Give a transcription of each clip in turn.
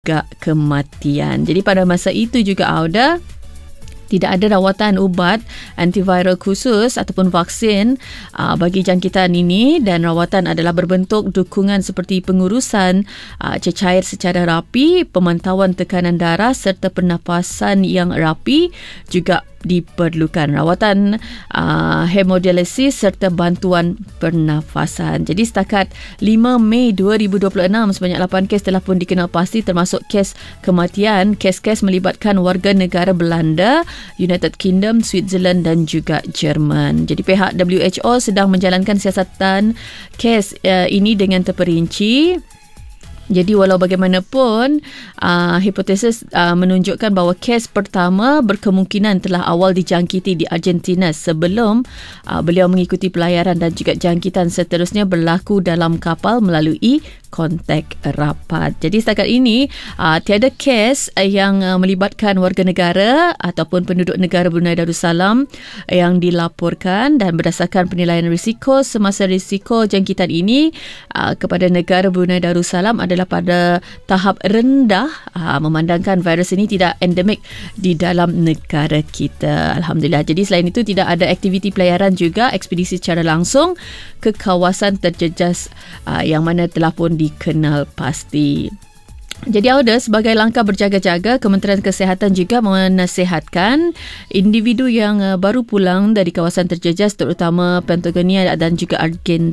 juga kematian. Jadi pada masa itu juga Auda, tidak ada rawatan ubat antiviral khusus ataupun vaksin bagi jangkitan ini, dan rawatan adalah berbentuk dukungan seperti pengurusan cecair secara rapi, pemantauan tekanan darah serta pernafasan yang rapi juga diperlukan, rawatan hemodialisis serta bantuan pernafasan. Jadi setakat 5 Mei 2026 sebanyak 8 kes telah pun dikenal pasti, termasuk kes kematian. Kes-kes melibatkan warga negara Belanda, United Kingdom, Switzerland dan juga Jerman. Jadi pihak WHO sedang menjalankan siasatan kes ini dengan terperinci. Jadi walau bagaimanapun, hipotesis menunjukkan bahawa kes pertama berkemungkinan telah awal dijangkiti di Argentina sebelum beliau mengikuti pelayaran, dan juga jangkitan seterusnya berlaku dalam kapal melalui kontak rapat. Jadi setakat ini tiada kes yang melibatkan warga negara ataupun penduduk negara Brunei Darussalam yang dilaporkan, dan berdasarkan penilaian risiko semasa risiko jangkitan ini kepada negara Brunei Darussalam adalah pada tahap rendah, memandangkan virus ini tidak endemik di dalam negara kita. Alhamdulillah. Jadi selain itu tidak ada aktiviti pelayaran juga ekspedisi secara langsung ke kawasan terjejas yang mana telah pun dikenal pasti. Jadi Auda, sebagai langkah berjaga-jaga, Kementerian Kesihatan juga menasihatkan individu yang baru pulang dari kawasan terjejas terutama Patagonia dan juga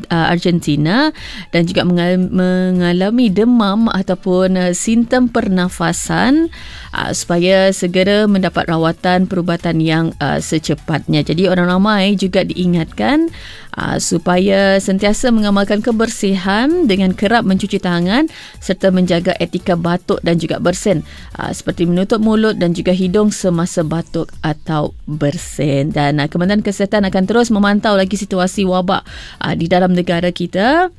Argentina dan juga mengalami demam ataupun simptom pernafasan supaya segera mendapat rawatan perubatan yang secepatnya. Jadi orang ramai juga diingatkan supaya sentiasa mengamalkan kebersihan dengan kerap mencuci tangan serta menjaga etika batuk dan juga bersin, seperti menutup mulut dan juga hidung semasa batuk atau bersin. Dan Kementerian Kesihatan akan terus memantau lagi situasi wabak di dalam negara kita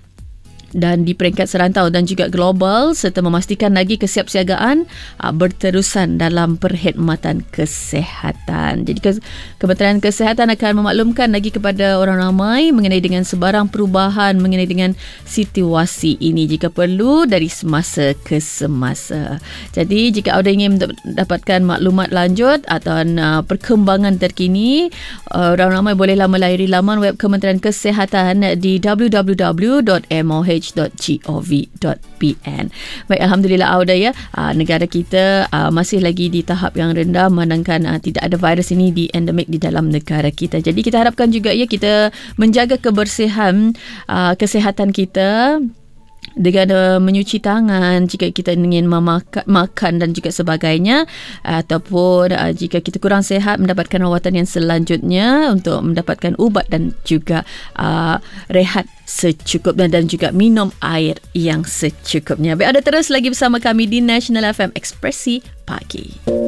dan di peringkat serantau dan juga global, serta memastikan lagi kesiapsiagaan berterusan dalam perkhidmatan kesihatan. Jadi Kementerian Kesihatan akan memaklumkan lagi kepada orang ramai mengenai dengan sebarang perubahan mengenai dengan situasi ini jika perlu dari semasa ke semasa. Jadi jika anda ingin mendapatkan maklumat lanjut atau perkembangan terkini, orang ramai bolehlah melayari laman web Kementerian Kesihatan di www.moh.gov.pn. Baik, Alhamdulillah Auda ya, negara kita masih lagi di tahap yang rendah, memandangkan tidak ada virus ini di endemik di dalam negara kita. Jadi kita harapkan juga ya kita menjaga kebersihan kesihatan kita dengan menyuci tangan jika kita ingin makan dan juga sebagainya, ataupun jika kita kurang sihat mendapatkan rawatan yang selanjutnya untuk mendapatkan ubat dan juga rehat secukupnya dan juga minum air yang secukupnya. Baik, ada terus lagi bersama kami di National FM Ekspresi Pagi.